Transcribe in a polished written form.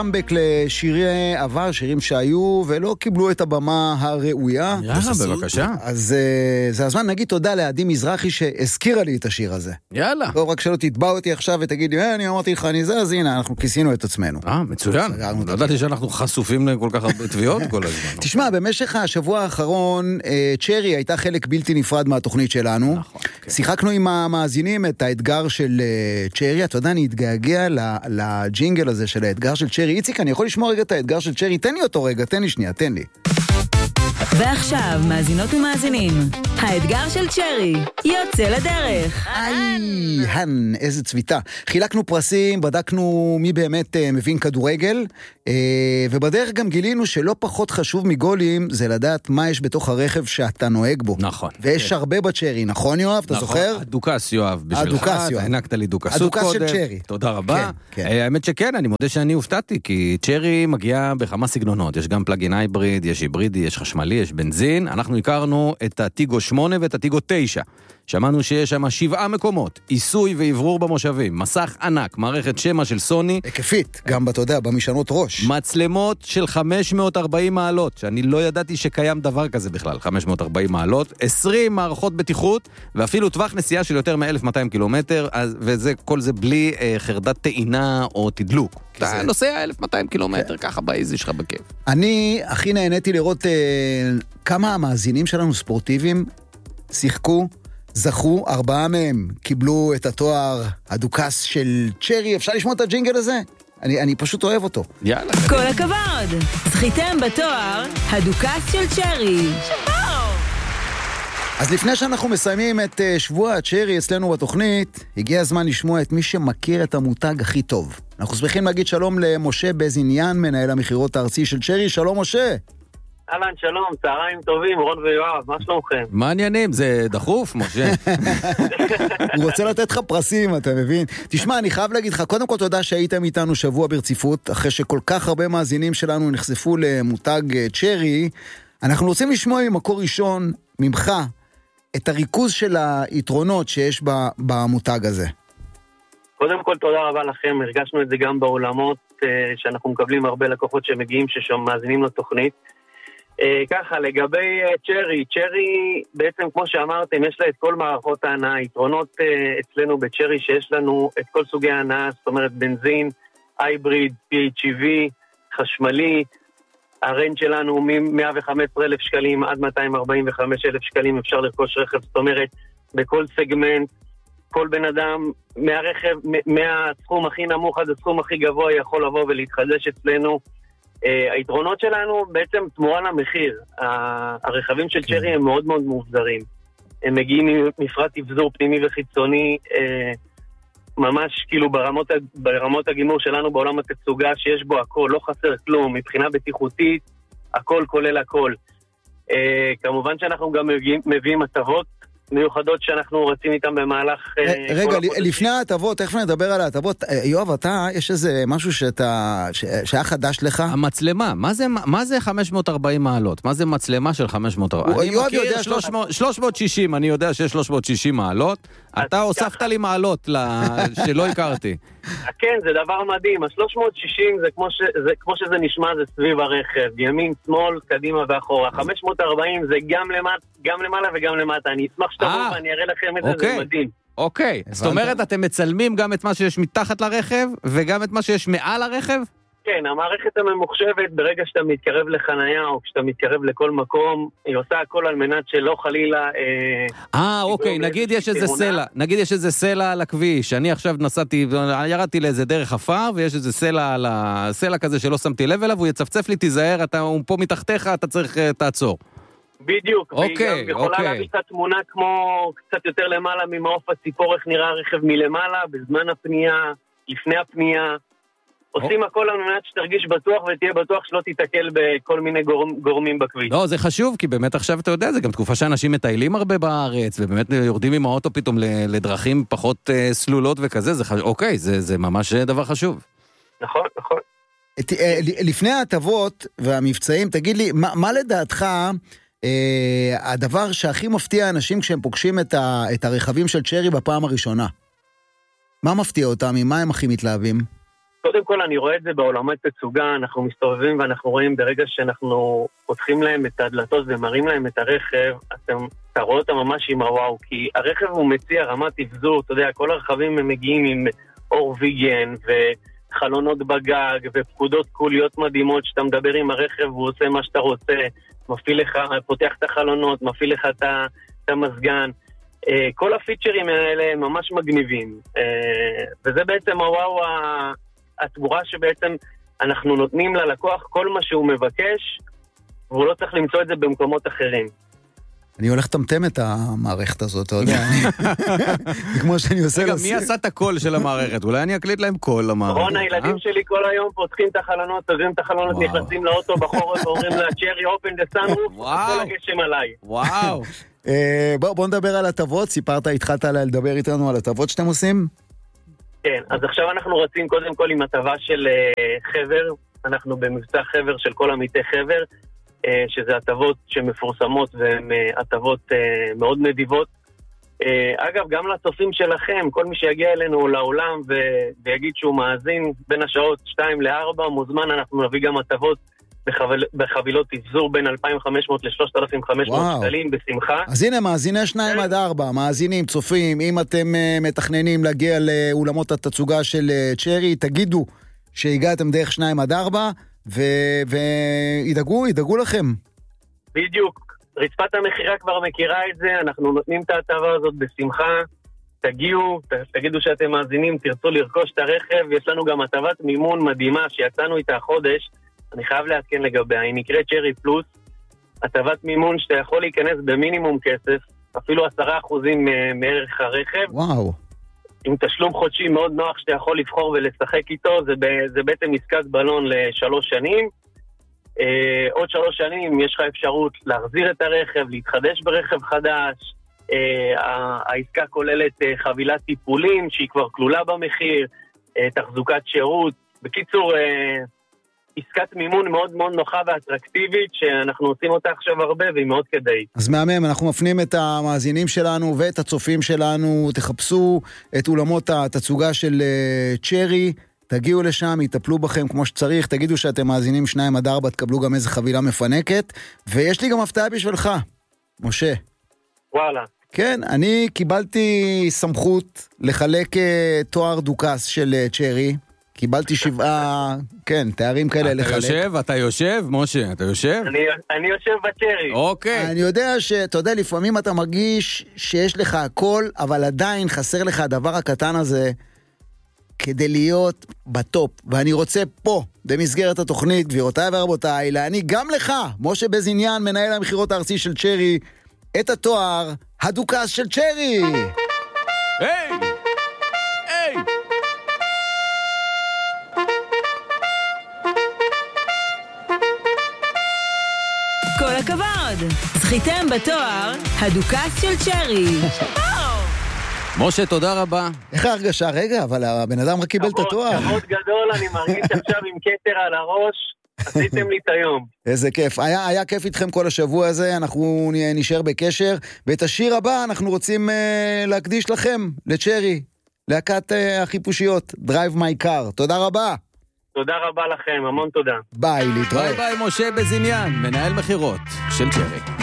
קאמבק לשירי עבר, שירים שהיו ולא קיבלו את הבמה הראויה. יאללה, בבקשה. אז זה הזמן, נגיד תודה לעדי מזרחי שהזכירה לי את השיר הזה. יאללה. לא רק שלא תתבע אותי עכשיו ותגיד לי, אני אמרתי לך, אני זה, אז הנה, אנחנו כיסינו את עצמנו. מצוין. לא ידעתי שאנחנו חשופים לכל כך הרבה תביעות כל הזמן. תשמע, במשך השבוע האחרון, צ'רי הייתה חלק בלתי נפרד מהתוכנית שלנו. שיחקנו עם המאזינים את האתגר של צ'רי. אתה יודע, אני אתגעגע לג'ינגל הזה של האתגר של צ'רי. איציק, אני יכול לשמוע רגע את האתגר של צ'רי? תן לי אותו רגע, תן לי שנייה, תן לי. ועכשיו, מאזינות ומאזינים, האתגר של צ'רי יוצא לדרך. הן, איזה צביטה. חילקנו פרסים, בדקנו מי באמת מבין כדורגל, ובדרך גם גילינו שלא פחות חשוב מגולים זה לדעת מה יש בתוך הרכב שאתה נוהג בו. נכון. ויש הרבה בצ'רי, נכון יואב? אתה זוכר? הדוקס יואב, בשבילך, אתה הענקת לי דוקסות קודם. הדוקס של צ'רי. תודה רבה. האמת שכן, אני מודה שאני הופתעתי, כי צ'רי מגיעה בכמה סגנונות. יש גם פלאגין הייבריד, יש היברידי, יש חשמלי, יש בנזין. אנחנו הכרנו את הטיגו 8 ואת הטיגו 9. שמענו שיש שם 7 מקומות, עיסוי ועברור במושבים, מסך ענק, מערכת שמע של סוני. היקפית, גם אתה יודע, במשענות ראש. מצלמות של 540 מעלות, שאני לא ידעתי שקיים דבר כזה בכלל, 540 מעלות, 20 מערכות בטיחות, ואפילו טווח נסיעה של יותר מ-1200 קילומטר, וכל זה בלי חרדת טעינה או תדלוק. אתה נוסע 1200 קילומטר, ככה באיזי שלך בכיף. אני הכי נהניתי לראות כמה המאזינים שלנו ספורטיביים שיחקו, זכו, 4 מהם קיבלו את התואר הדוקס של צ'רי. אפשר לשמוע את הג'ינגל הזה? אני פשוט אוהב אותו. יאללה. כל הכבוד, זכיתם בתואר הדוקס של צ'רי. שבאו! אז לפני שאנחנו מסיימים את שבוע הצ'רי אצלנו בתוכנית, הגיע הזמן לשמוע את מי שמכיר את המותג הכי טוב. אנחנו שמחים להגיד שלום למשה בזיניאן, מנהל המחירות הארצי של צ'רי. שלום משה. אהלן, שלום, צהריים טובים, רון ויואב, מה שלומכם? מעניינים, זה דחוף, משה? הוא רוצה לתת לך פרסים, אתה מבין? תשמע, אני חייב להגיד לך, קודם כל תודה שהייתם איתנו שבוע ברציפות, אחרי שכל כך הרבה מאזינים שלנו נחשפו למותג צ'רי. אנחנו רוצים לשמוע ממקור ראשון, ממך, את הריכוז של היתרונות שיש במותג הזה. קודם כל, תודה רבה לכם, הרגשנו את זה גם בעולמות, שאנחנו מקבלים הרבה לקוחות שמגיעים, שמאזינים לתוכנית. ככה, לגבי צ'רי בעצם כמו שאמרתם, יש לה את כל מערכות ההנאה, יתרונות אצלנו בצ'רי שיש לנו את כל סוגי ההנאה, זאת אומרת בנזין, הייבריד, PHEV, חשמלי, הרנט שלנו מ-115,000 שקלים עד 245,000 שקלים אפשר לרכוש רכב, זאת אומרת בכל סגמנט, כל בן אדם מהרכב, מהסכום הכי נמוך עד הסכום הכי גבוה יכול לבוא ולהתחדש אצלנו. היתרונות שלנו בעצם תמורה למחיר. הרכבים של צ'רי הם מאוד מאוד מובזרים. הם מגיעים ממפרט אבזור פנימי וחיצוני, ממש כאילו ברמות הגימור שלנו בעולם התצוגה, שיש בו הכל, לא חסר כלום, מבחינה בטיחותית, הכל כולל הכל. כמובן שאנחנו גם מביאים הטבות מיוחדות שאנחנו רצים איתם במהלך... רגע, לפני ההטבות, תכף נדבר על ההטבות. יואב, אתה, יש איזה משהו שהיה חדש לך? המצלמה, מה זה 540 מעלות? מה זה מצלמה של 540? יואב יודע 360, אני יודע שיש 360 מעלות. אתה הוספת לי מעלות שלא הכרתי. כן, זה דבר מדהים. ה-360 זה כמו שזה נשמע, זה סביב הרכב. ימין, שמאל, קדימה ואחורה. 540 זה גם למעלה וגם למטה. אני אשמח שתבוא ואני אראה לכם את זה, זה מדהים. אוקיי, זאת אומרת, אתם מצלמים גם את מה שיש מתחת לרכב, וגם את מה שיש מעל הרכב? כן, המערכת הממוחשבת, ברגע שאתה מתקרב לחנייה, או כשאתה מתקרב לכל מקום, היא עושה הכל על מנת שלא חלילה... אוקיי, נגיד יש איזה סלע על הכביש, אני עכשיו ירדתי לאיזה דרך אפר, ויש איזה סלע כזה שלא שמתי לב אליו, הוא יצפצף לי, תיזהר, הוא פה מתחתיך, אתה צריך תעצור. בדיוק, והיא גם יכולה להביא את התמונה כמו קצת יותר למעלה ממעוף הציפור, איך נראה הרכב מלמעלה, בזמן הפנייה, לפני הפנייה, עושים הכל על מנת שתרגיש בטוח ותהיה בטוח שלא תתקל בכל מיני גורמים בכביש. לא, זה חשוב, כי באמת עכשיו אתה יודע, זה גם תקופה שאנשים מטיילים הרבה בארץ, ובאמת יורדים עם האוטו פתאום לדרכים פחות סלולות וכזה, אוקיי, זה ממש דבר חשוב. נכון, נכון. לפני ההטבות והמבצעים, תגיד לי, מה לדעתך הדבר שהכי מפתיע אנשים כשהם פוגשים את הרכבים של צ'רי בפעם הראשונה? מה מפתיע אותם? ממה הם הכי מתלהבים? קודם כל אני רואה את זה בעולמות תצוגה, אנחנו מסתובבים ואנחנו רואים ברגע שאנחנו פותחים להם את הדלתות ומראים להם את הרכב, אתה רואה אותם ממש עם הוואו, כי הרכב הוא מציע רמת תבזור, אתה יודע, כל הרכבים הם מגיעים עם אור ויגן וחלונות בגג ופקודות קוליות מדהימות, שאתה מדבר עם הרכב והוא עושה מה שאתה רוצה, מפעיל לך, פותח את החלונות, מפעיל לך את המזגן, כל הפיצ'רים האלה ממש מגניבים, וזה בעצם הוואו התמורה שבעצם אנחנו נותנים ללקוח כל מה שהוא מבקש, והוא לא צריך למצוא את זה במקומות אחרים. אני הולך לטמטם את המערכת הזאת, אתה יודע. כמו שאני עושה... רגע, מי עשה את הקול של המערכת? אולי אני אקליט להם קול למערכת. רון, הילדים שלי כל היום פותחים את החלונות, סוגרים את החלונות, נכנסים לאוטו בחורף, ואומרים לה, צ'רי, open the sunroof, כל הגשם עליי. וואו. בוא נדבר על הטבות, התחלת לדבר איתנו על הטבות שאתם עושים? כן, אז עכשיו אנחנו רצים קודם כל עם הטבה של חבר, אנחנו במבצע חבר של כל עמיתי חבר, שזה הטבות שמפורסמות והן הטבות מאוד נדיבות. אגב, גם לצופים שלכם, כל מי שיגיע אלינו לעולם ויגיד שהוא מאזין בין השעות 2-4, מוזמן, אנחנו נביא גם הטבות בחבילות תבזור בין 2,500 ל-3,500 שקלים בשמחה. אז הנה, מאזיני 2-4, מאזינים, צופים, אם אתם מתכננים להגיע לאולמות התצוגה של צ'רי, תגידו שהגעתם דרך 2-4, וידאגו לכם. בדיוק, רצפת המחירה כבר מכירה את זה, אנחנו נותנים את ההטבה הזאת בשמחה, תגידו שאתם מאזינים, תרצו לרכוש את הרכב, יש לנו גם הטבת מימון מדהימה שיצאנו איתה החודש, אני חייב לעדכן לגביה, היא נקראת צ'רי פלוס, הטבת מימון שאתה יכול להיכנס במינימום כסף, אפילו 10% מערך הרכב. וואו. עם תשלום חודשי מאוד נוח שאתה יכול לבחור ולשחק איתו, זה בעצם עסקת בלון ל3 שנים. עוד 3 שנים יש לך אפשרות להחזיר את הרכב, להתחדש ברכב חדש. העסקה כוללת חבילת טיפולים שהיא כבר כלולה במחיר, תחזוקת שירות. בקיצור, עסקת מימון מאוד מאוד נוחה ואטרקטיבית, שאנחנו עושים אותה עכשיו הרבה והיא מאוד כדאית. אז מהמם, אנחנו מפנים את המאזינים שלנו ואת הצופים שלנו, תחפשו את אולמות התצוגה של צ'רי, תגיעו לשם, יטפלו בכם כמו שצריך, תגידו שאתם מאזינים 2-4, תקבלו גם איזה חבילה מפנקת, ויש לי גם הפתעה בשבילך, משה. וואלה. כן, אני קיבלתי סמכות לחלק תואר דוקס של צ'רי, קיבלתי 7, כן, תארים כאלה לחלק. אתה יושב, משה, אתה יושב? אני יושב בצ'רי. אוקיי. אני יודע שאתה יודע, לפעמים אתה מרגיש שיש לך הכל, אבל עדיין חסר לך הדבר הקטן הזה, כדי להיות בטופ. ואני רוצה פה, במסגרת התוכנית, גבירותיי ורבותיי, להעניק גם לך, משה בזיניאן, מנהל המחירות הארצי של צ'רי, את התואר הדוקס של צ'רי. היי! היי! כל הכבוד! זכיתם בתואר הדוקס של צ'רי. משה, תודה רבה. איך ההרגשה? רגע, אבל הבן אדם רק קיבל את התואר. כבוד גדול, אני מרגיש עכשיו עם כתר על הראש, עשיתם לי את היום. איזה כיף. היה כיף איתכם כל השבוע הזה, אנחנו נשאר בקשר, ואת השיר הבא אנחנו רוצים להקדיש לכם, לצ'רי, להקת החיפושיות, Drive My Car. תודה רבה. תודה רבה לכם, המון תודה. ביי, להתראות. ביי ביי, משה בזיניאן, מנהל מחירות של צ'רי.